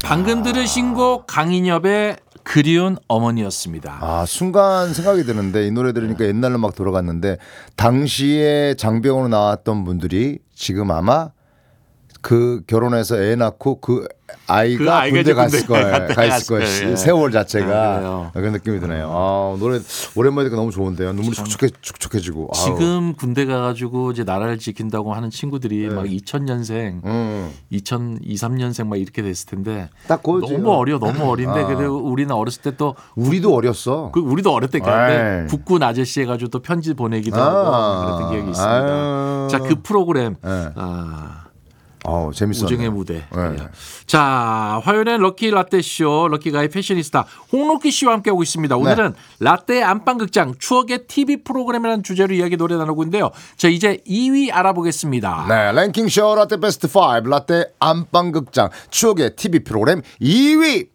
방금 들으신 곡 강인엽의 그리운 어머니였습니다. 아, 순간 생각이 드는데 이 노래 들으니까 옛날로 막 돌아갔는데 당시에 장병으로 나왔던 분들이 지금 아마 그 결혼해서 애 낳고 그 아이가 군대 갔을 거예요. 세월 자체가 그런 느낌이 드네요. 아, 노래 오랜만에 듣고 너무 좋은데요. 눈물이 촉촉해지고. 지금 군대 가가지고 이제 나라를 지킨다고 하는 친구들이 막 2000년생, 2003년생 막 이렇게 됐을 텐데 딱 그거지. 너무 어린데 그래도 우리는 어렸을 때 또 우리도 어렸어. 우리도 어렸다니까. 국군 아저씨 해가지고 또 편지 보내기도 하고 그랬던 기억이 있습니다. 자, 그 프로그램. 재밌었네. 우정의 무대. 자, 화요일엔 럭키 라떼 쇼, 럭키가의 패셔니스타 홍록기 씨와 함께하고 있습니다. 오늘은 라떼 안방극장 추억의 TV 프로그램이라는 주제로 이야기 노래 나누고 있는데요. 자, 이제 2위 알아보겠습니다. 네, 랭킹 쇼 라떼 베스트 5 라떼 안방극장 추억의 TV 프로그램 2위.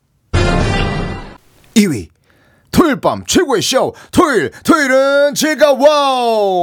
토요일 밤 최고의 쇼 토요일은 즐거워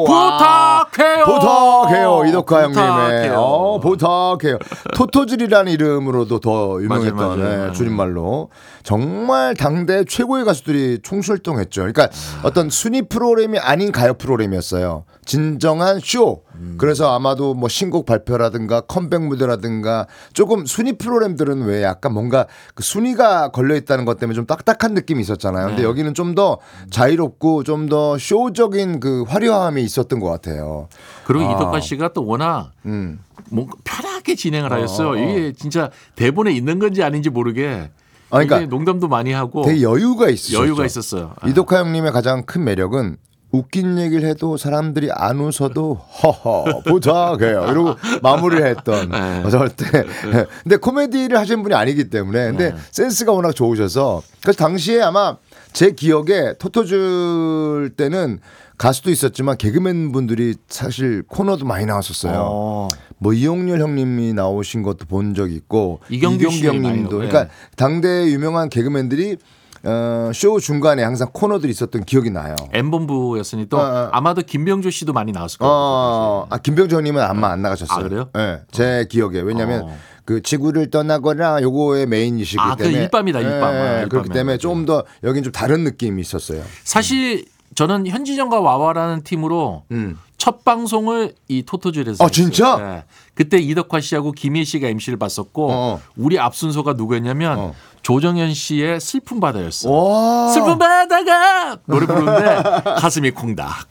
부탁해요 이덕화 형님의 부탁해요 토토즐이라는 이름으로도 더 유명했던 맞아요. 줄임말로 정말 당대 최고의 가수들이 총출동했죠. 그러니까 어떤 순위 프로그램이 아닌 가요 프로그램이었어요. 진정한 쇼. 그래서 아마도 뭐 신곡 발표라든가 컴백 무대라든가 조금 순위 프로그램들은 왜 약간 뭔가 그 순위가 걸려있다는 것 때문에 좀 딱딱한 느낌이 있었잖아요. 근데 여기는 좀 더 자유롭고 좀 더 쇼적인 그 화려함이 있었던 것 같아요. 그리고 이덕화 씨가 또 워낙 뭔가 편하게 진행을 하였어요. 이게 진짜 대본에 있는 건지 아닌지 모르게 그러니까 농담도 많이 하고 되게 여유가 있었어요. 이덕화 형님의 가장 큰 매력은 웃긴 얘기를 해도 사람들이 안 웃어도 허허 부탁해요 이러고 마무리를 했던 저럴 때. 근데 코미디를 하시는 분이 아니기 때문에 근데 센스가 워낙 좋으셔서 그래서 당시에 아마 제 기억에 토토즐 때는 가수도 있었지만 개그맨 분들이 사실 코너도 많이 나왔었어요. 뭐 이용렬 형님이 나오신 것도 본 적 있고 이경규 형님도 그러니까 당대 유명한 개그맨들이 쇼 중간에 항상 코너들이 있었던 기억이 나요. M본부였으니 또 아마도 김병조 씨도 많이 나왔을 거예요. 김병조 형님은 아마 안 나가셨어요. 아, 그래요? 네, 제 기억에. 왜냐하면 그 지구를 떠나거나 요거의 메인이시기 때문에. 그 일밤이다 일밤. 그렇기 때문에 좀 더 여긴 좀 다른 느낌이 있었어요. 사실 저는 현진영과 와와라는 팀으로 첫 방송을 이 토토즐에서 했어요. 진짜? 네. 그때 이덕화 씨하고 김희 씨가 MC를 봤었고 우리 앞순서가 누구였냐면 조정현 씨의 슬픈 바다였어. 슬픈 바다가 노래 부르는데 가슴이 콩닥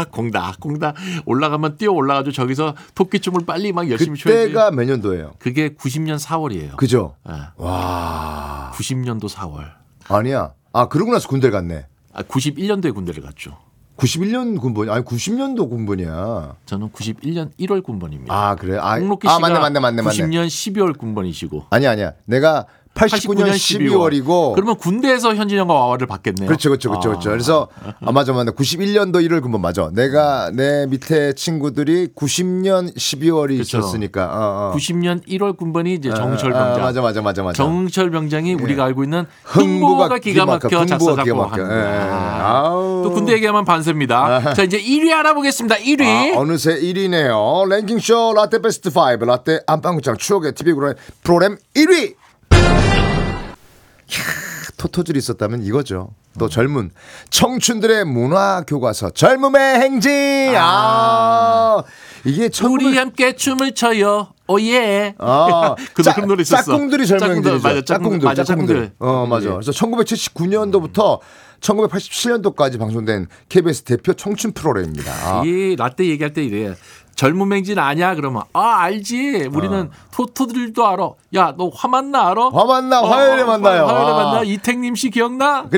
올라가면 뛰어 올라가지고 저기서 토끼춤을 빨리 막 열심히 춰야지. 그때가 몇 년도예요? 그게 90년 4월이에요. 그죠? 네. 와. 90년도 4월. 아니야. 그러고 나서 군대 갔네. 91년도에 군대를 갔죠. 91년 군번이 90년도 군번이야. 저는 91년 1월 군번입니다. 그래? 홍록기 씨가 맞네. 90년 12월 군번이시고. 아니야. 내가 89년 12월이고 그러면 군대에서 현진영과 와와를 봤겠네요. 그렇죠. 그래서 맞아. 91년도 1월 군번 맞아. 내가 내 밑에 친구들이 90년 12월이 있었으니까. 90년 1월 군번이 이제 정철 병장. 맞아. 정철 병장이 우리가 알고 있는 흥부가 기가 막혀 작사 작곡한. 또 군대 얘기하면 반세입니다. 자, 이제 1위 알아보겠습니다. 1위. 어느새 1위네요. 랭킹쇼 라떼 베스트 5 라떼 안방극장 추억의 TV 프로그램 1위. 토토즐이 있었다면 이거죠. 또 젊은 청춘들의 문화 교과서 젊음의 행진. 이게 우리 함께 춤을 춰요. 오예. 그런 노래 있었어. 짝꿍들이 젊은 행진이죠. 짝꿍들. 맞아. 그래서 1979년도부터 1987년도까지 방송된 KBS 대표 청춘 프로그램입니다. 이 라떼 얘기할 때 이래. 젊은 맹진 아냐? 그러면 알지. 우리는 토토들도 알아. 야, 너 화만나 알아? 화요일에 만나요. 화요일에 만나. 이택님 씨 기억나?